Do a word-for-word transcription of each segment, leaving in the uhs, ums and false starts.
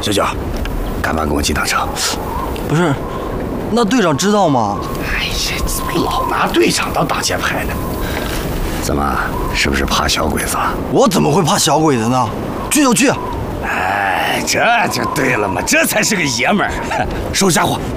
九九，干嘛跟我挤挡车？ 不是，那队长知道吗？ 哎呀，怎么老拿队长当挡箭牌呢？怎么，是不是怕小鬼子？ 我怎么会怕小鬼子呢？去就去。 哎，这就对了嘛，这才是个爷们儿。收家伙！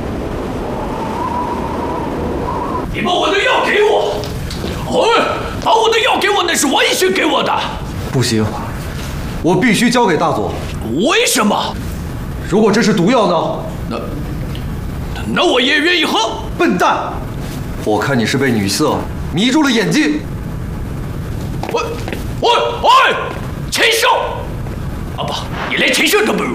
你把我的药给我！哎，把我的药给我，那是文勋给我的。 不行，我必须交给大佐。 为什么？ 如果这是毒药呢？ 那那我也愿意喝。 笨蛋！我看你是被女色迷住了眼睛。 喂喂喂，禽兽！啊不，你连禽兽都不如。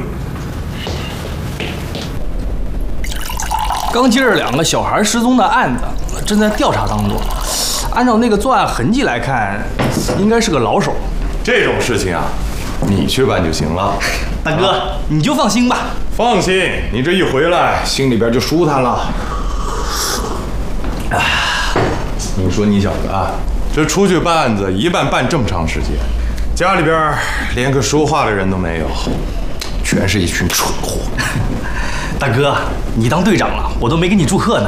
刚接着两个小孩失踪的案子正在调查当中，按照那个作案痕迹来看，应该是个老手。 这种事情啊，你去办就行了。 大哥，你就放心吧。 放心，你这一回来，心里边就舒坦了。哎，你说你小子啊，这出去办案子一办办这么长时间，家里边连个说话的人都没有，全是一群蠢货。 大哥，你当队长了，我都没给你祝贺呢。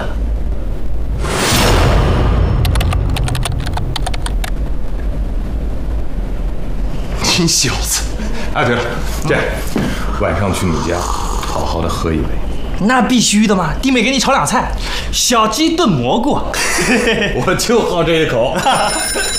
你小子！哎，对了，这样晚上去你家，好好的喝一杯。 那必须的嘛，弟妹给你炒两菜，小鸡炖蘑菇。 我就好这一口。